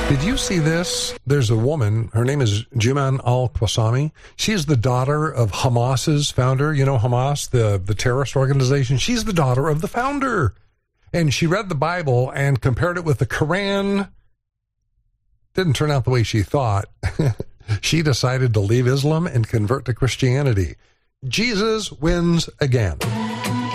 Did you see this? There's a woman, her name is Jiman al-Qassami. She is the daughter of Hamas's founder. You know Hamas, the terrorist organization? She's the daughter of the founder. And she read the Bible and compared it with the Quran. Didn't turn out the way she thought. She decided to leave Islam and convert to Christianity. Jesus wins again.